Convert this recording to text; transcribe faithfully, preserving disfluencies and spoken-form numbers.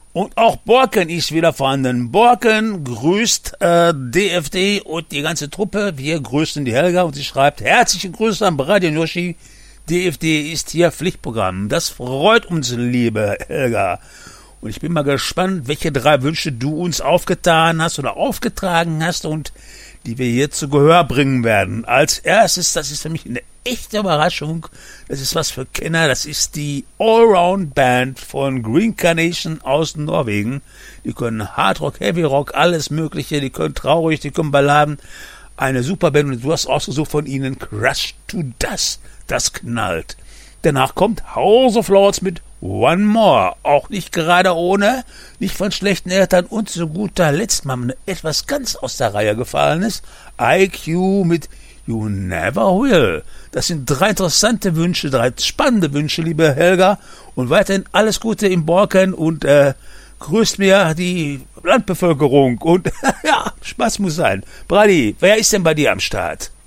Und auch Borken ist wieder vorhanden. Borken grüßt äh, D F D und die ganze Truppe. Wir grüßen die Helga und sie schreibt, herzliche Grüße an Radio Yoshi. D F D ist hier Pflichtprogramm. Das freut uns, liebe Helga. Und ich bin mal gespannt, welche drei Wünsche du uns aufgetan hast oder aufgetragen hast und die wir hier zu Gehör bringen werden. Als erstes, das ist für mich eine echte Überraschung, das ist was für Kenner, das ist die Allround-Band von Green Carnation aus Norwegen. Die können Hardrock, Heavy Rock, alles mögliche, die können traurig, die können Balladen. Eine super Band und du hast ausgesucht von ihnen Crush to Dust, das knallt. Danach kommt House of Lords mit One More, auch nicht gerade ohne, nicht von schlechten Eltern und zu guter Letzt mal etwas ganz aus der Reihe gefallenes, I Q mit You Never Will. Das sind drei interessante Wünsche, drei spannende Wünsche, liebe Helga, und weiterhin alles Gute im Borken und äh, grüßt mir die Landbevölkerung und ja, Spaß muss sein. Brady, wer ist denn bei dir am Start?